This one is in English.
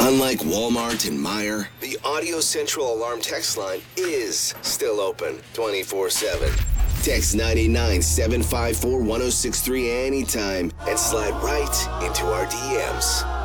Unlike Walmart and Meijer, the Audio Central Alarm text line is still open 24/7. Text 989-754-1063 anytime and slide right into our DMs.